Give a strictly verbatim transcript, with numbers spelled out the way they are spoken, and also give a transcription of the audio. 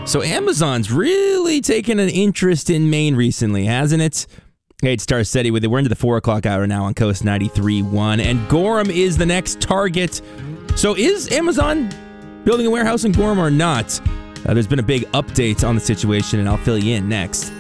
So Amazon's really taken an interest in Maine recently, hasn't it? Hey, it's Star Steady with it. We're into the four o'clock hour now on Coast ninety-three point one, and Gorham is the next target. So is Amazon building a warehouse in Gorham or not? Uh, there's been a big update on the situation, and I'll fill you in next.